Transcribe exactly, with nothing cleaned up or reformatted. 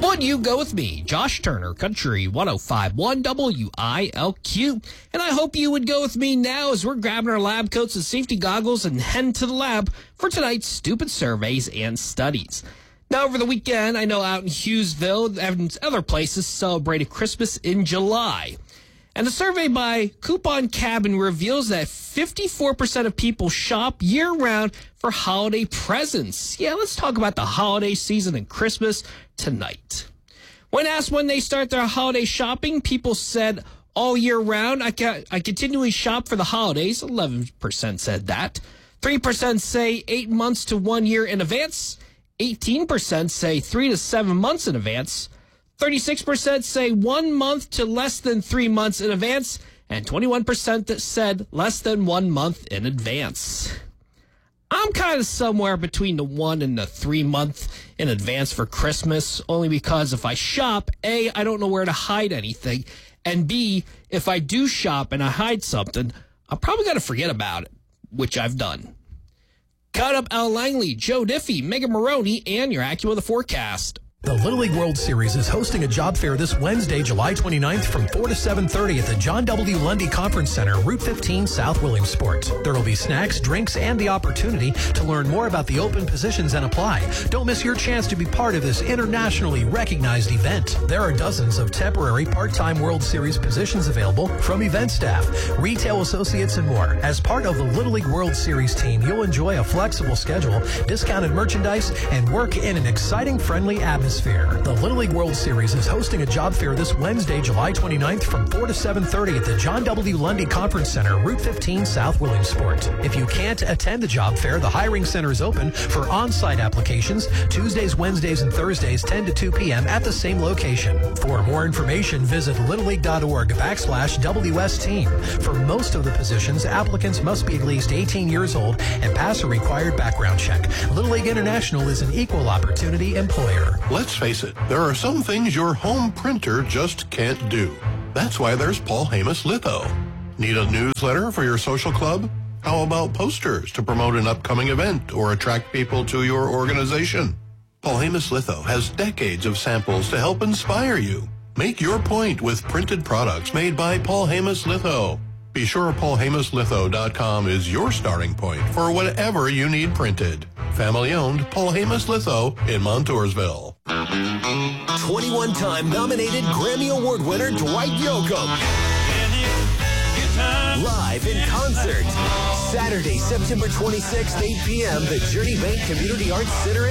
Would you go with me, Josh Turner, Country one oh five point one W I L Q? And I hope you would go with me now as we're grabbing our lab coats and safety goggles and heading to the lab for tonight's stupid surveys and studies. Now, over the weekend, I know out in Hughesville and other places celebrated Christmas in July. And a survey by Coupon Cabin reveals that fifty-four percent of people shop year-round for holiday presents. Yeah, let's talk about the holiday season and Christmas tonight. When asked when they start their holiday shopping, people said all year round. I, ca- I continually shop for the holidays. eleven percent said that. three percent say eight months to one year in advance. eighteen percent say three to seven months in advance. thirty-six percent say one month to less than three months in advance, and twenty-one percent that said less than one month in advance. I'm kind of somewhere between the one and the three month in advance for Christmas, only because if I shop, A, I don't know where to hide anything, and B, if I do shop and I hide something, I'm probably going to forget about it, which I've done. Cut up Al Langley, Joe Diffie, Megan Maroney, and your AccuWeather forecast. The Little League World Series is hosting a job fair this Wednesday, July twenty-ninth from four to seven thirty at the John W. Lundy Conference Center, Route fifteen, South Williamsport. There will be snacks, drinks, and the opportunity to learn more about the open positions and apply. Don't miss your chance to be part of this internationally recognized event. There are dozens of temporary part-time World Series positions available from event staff, retail associates, and more. As part of the Little League World Series team, you'll enjoy a flexible schedule, discounted merchandise, and work in an exciting, friendly atmosphere. The Little League World Series is hosting a job fair this Wednesday, July twenty-ninth from four to seven thirty at the John W. Lundy Conference Center, Route fifteen, South Williamsport. If you can't attend the job fair, the hiring center is open for on-site applications Tuesdays, Wednesdays, and Thursdays, ten to two p.m. at the same location. For more information, visit littleleague.org backslash WS team. For most of the positions, applicants must be at least eighteen years old and pass a required background check. Little League International is an equal opportunity employer. Let's face it, there are some things your home printer just can't do. That's why there's Paul Hamus Litho. Need a newsletter for your social club? How about posters to promote an upcoming event or attract people to your organization? Paul Hamus Litho has decades of samples to help inspire you. Make your point with printed products made by Paul Hamus Litho. Be sure paul hamus litho dot com is your starting point for whatever you need printed. Family-owned Paul Hamus Litho in Montoursville. twenty-one-time nominated Grammy Award winner Dwight Yoakam. Live in concert. Saturday, September twenty-sixth, eight p.m., the Journey Bank Community Arts Center